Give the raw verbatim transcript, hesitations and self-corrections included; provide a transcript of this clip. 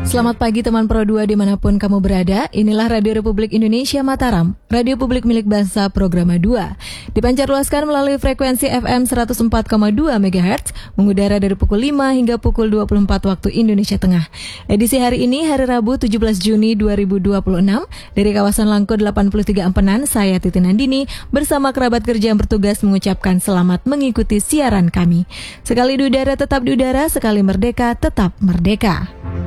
Selamat pagi teman Pro dua dimanapun kamu berada. Inilah Radio Republik Indonesia Mataram, radio publik milik bangsa Programa dua. Dipancarluaskan melalui frekuensi F M seratus empat koma dua megahertz, mengudara dari pukul lima hingga pukul dua puluh empat waktu Indonesia Tengah. Edisi hari ini hari Rabu tujuh belas Juni dua ribu dua puluh enam, dari kawasan Langko delapan puluh tiga Empenan, saya Titi Nandini bersama kerabat kerja yang bertugas mengucapkan selamat mengikuti siaran kami. Sekali di udara tetap di udara, sekali merdeka tetap merdeka.